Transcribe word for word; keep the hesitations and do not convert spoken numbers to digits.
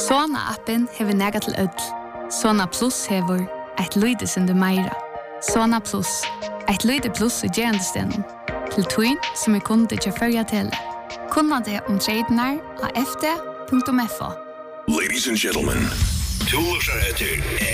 Sona-appen hever nega til ødel. Sona Plus hever eit lydesunde meira. Sona Plus, eit lyde plus i gerandestenen. Til tøyn som er kunde til førja tele. Kunna det om tradenar av f d punktum f o. Ladies and gentlemen, to etter